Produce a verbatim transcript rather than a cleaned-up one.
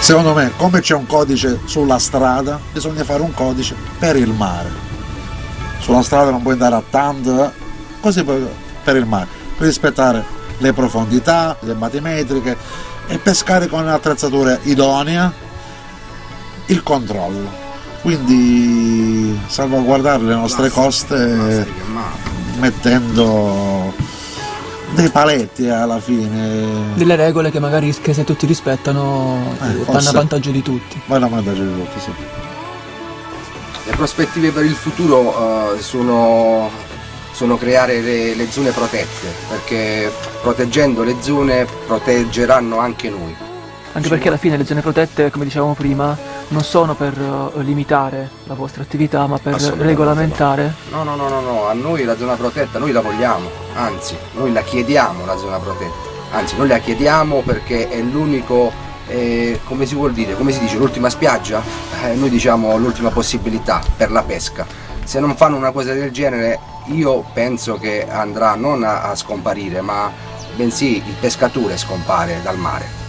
Secondo me, come c'è un codice sulla strada, bisogna fare un codice per il mare. Sulla strada non puoi andare a tanto, così per il mare, per rispettare le profondità, le batimetriche e pescare con un'attrezzatura idonea, il controllo. Quindi salvaguardare le nostre coste mettendo dei paletti alla fine, delle regole che magari che se tutti rispettano eh, vanno a vantaggio di tutti. Vanno a vantaggio di tutti, sì. Le prospettive per il futuro uh, sono, sono creare le, le zone protette, perché proteggendo le zone proteggeranno anche noi. Anche perché alla fine le zone protette, come dicevamo prima, non sono per uh, limitare la vostra attività, ma per regolamentare. No, no, no, no, no, a noi la zona protetta noi la vogliamo, anzi, noi la chiediamo la zona protetta, anzi, noi la chiediamo perché è l'unico, eh, come si vuol dire, come si dice, l'ultima spiaggia? Eh, noi diciamo l'ultima possibilità per la pesca. Se non fanno una cosa del genere, io penso che andrà non a, a scomparire, ma bensì il pescatore scompare dal mare.